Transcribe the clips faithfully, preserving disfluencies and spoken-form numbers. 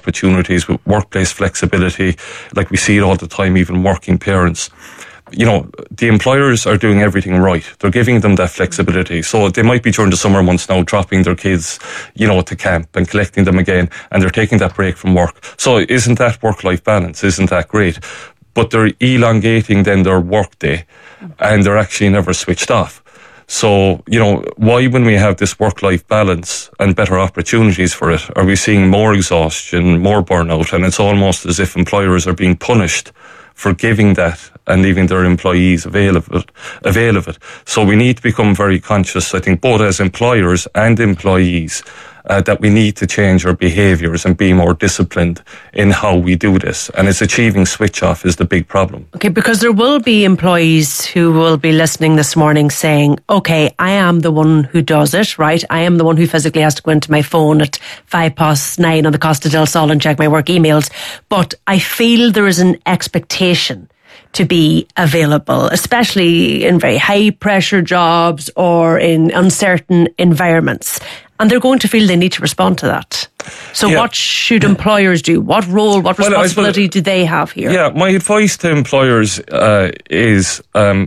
opportunities, with workplace flexibility, like we see it all the time, even working parents. You know, the employers are doing everything right. They're giving them that flexibility. So they might be during the summer months now dropping their kids, you know, to camp and collecting them again, and they're taking that break from work. So isn't that work-life balance? Isn't that great? But they're elongating then their work day, and they're actually never switched off. So, you know, why, when we have this work-life balance and better opportunities for it, are we seeing more exhaustion, more burnout? And it's almost as if employers are being punished for giving that and leaving their employees avail of it, avail of it. So we need to become very conscious, I think, both as employers and employees, uh, that we need to change our behaviours and be more disciplined in how we do this. And it's achieving switch off is the big problem. Okay, because there will be employees who will be listening this morning saying, okay, I am the one who does it, right? I am the one who physically has to go into my phone at five past nine on the Costa del Sol and check my work emails. But I feel there is an expectation to be available, especially in very high pressure jobs or in uncertain environments. And they're going to feel they need to respond to that. So yeah. What should employers do? What role, what responsibility well, do they have here? Yeah, my advice to employers uh, is um,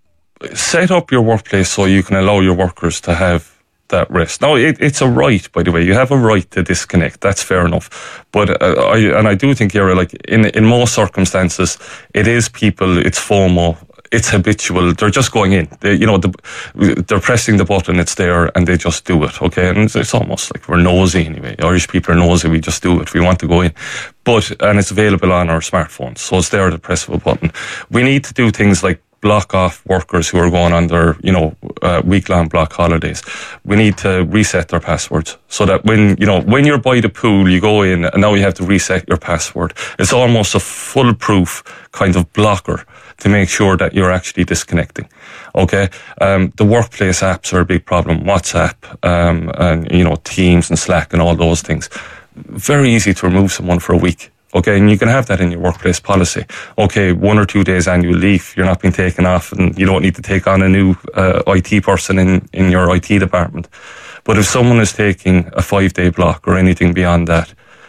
set up your workplace so you can allow your workers to have that rest. Now, it, it's a right, by the way. You have a right to disconnect. That's fair enough. But uh, I and I do think, Ciara, like in in most circumstances, it is people. It's FOMO. It's habitual. They're just going in. They, you know, the, they're pressing the button. It's there, and they just do it. Okay, and it's, it's almost like we're nosy anyway. Irish people are nosy. We just do it. We want to go in, but and it's available on our smartphones, so it's there at the press of a button. We need to do things like block off workers who are going on their, you know, uh, week-long block holidays. We need to reset their passwords so that when, you know, when you're by the pool, you go in and now you have to reset your password. It's almost a foolproof kind of blocker to make sure that you're actually disconnecting. Okay? Um, the workplace apps are a big problem. WhatsApp, um, and, you know, Teams and Slack and all those things. Very easy to remove someone for a week. Okay, and you can have that in your workplace policy. Okay, one or two days annual leave, you're not being taken off, and you don't need to take on a new uh, I T person in, in your I T department. But if someone is taking a five-day block or anything beyond that,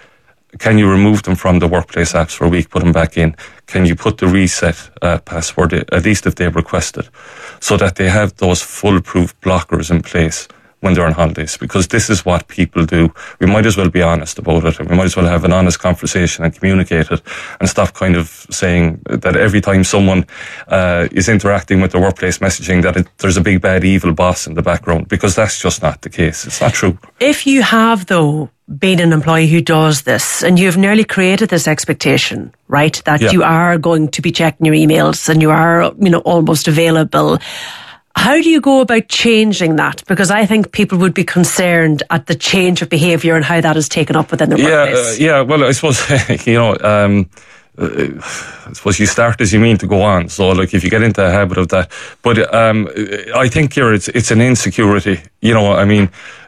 can you remove them from the workplace apps for a week, put them back in? Can you put the reset uh, password, at least if they've requested, so that they have those foolproof blockers in place when they're on holidays? Because this is what people do. We might as well be honest about it, and we might as well have an honest conversation and communicate it, and stop kind of saying that every time someone uh, is interacting with the workplace messaging that it, there's a big bad evil boss in the background, because that's just not the case. It's not true. If you have, though, been an employee who does this, and you've nearly created this expectation, right, that yeah. you are going to be checking your emails and you are, you know, almost available, how do you go about changing that? Because I think people would be concerned at the change of behaviour and how that is taken up within the yeah, workplace. Uh, yeah, well, I suppose, you know, um, uh, I suppose you start as you mean to go on. So, like, if you get into a habit of that. But um, I think here it's, it's an insecurity. You know, I mean,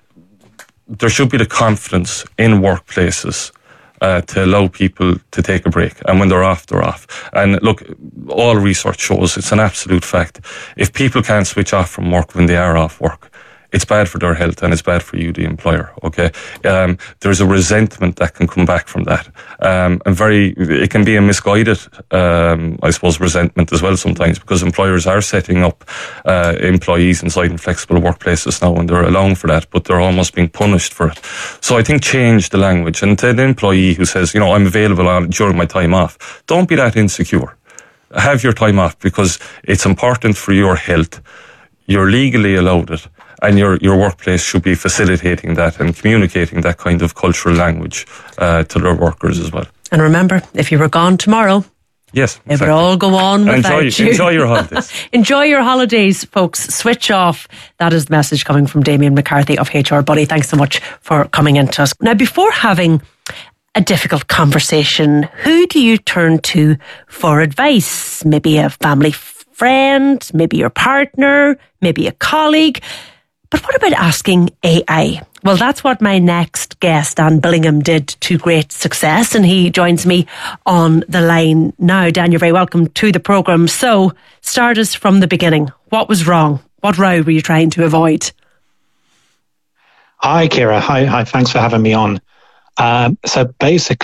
there should be the confidence in workplaces Uh, to allow people to take a break, and when they're off, they're off. And look, all research shows it's an absolute fact. If people can't switch off from work when they are off work, it's bad for their health and it's bad for you, the employer. Okay, um, there's a resentment that can come back from that, um, and very it can be a misguided, um, I suppose, resentment as well sometimes, because employers are setting up uh, employees inside in flexible workplaces now, and they're allowing for that, but they're almost being punished for it. So I think change the language, and to the employee who says, you know, I'm available on, during my time off, don't be that insecure. Have your time off because it's important for your health. You're legally allowed it. And your your workplace should be facilitating that and communicating that kind of cultural language uh, to their workers as well. And remember, if you were gone tomorrow, yes, exactly. It would all go on without enjoy, you. Enjoy your holidays. Enjoy your holidays, folks. Switch off. That is the message coming from Damien McCarthy of H R Buddy. Thanks so much for coming in to us. Now, before having a difficult conversation, who do you turn to for advice? Maybe a family friend, maybe your partner, maybe a colleague. But what about asking A I? Well, that's what my next guest, Dan Billingham, did to great success, and he joins me on the line now. Dan, you're very welcome to the programme. So, start us from the beginning. What was wrong? What row were you trying to avoid? Hi, Ciara. Hi, hi. Thanks for having me on. Um, so basically,